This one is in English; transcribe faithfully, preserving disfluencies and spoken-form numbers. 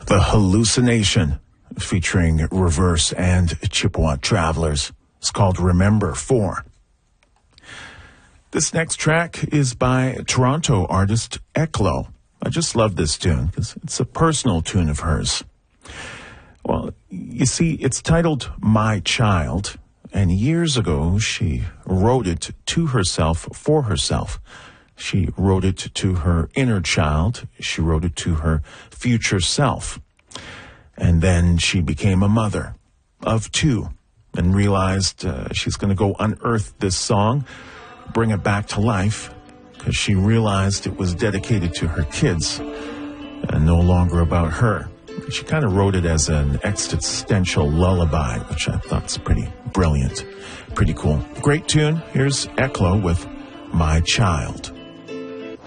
The Hallucination, featuring Reverse and Chippewa Travelers. It's called Remember four. This next track is by Toronto artist Eklo. I just love this tune because it's a personal tune of hers. Well, you see, it's titled My Child, and years ago she wrote it to herself for herself. She wrote it to her inner child. She wrote it to her future self. And then she became a mother of two and realized uh, she's going to go unearth this song, bring it back to life, because she realized it was dedicated to her kids and no longer about her. She kind of wrote it as an existential lullaby, which I thought was pretty brilliant, pretty cool. Great tune. Here's Eklo with My Child.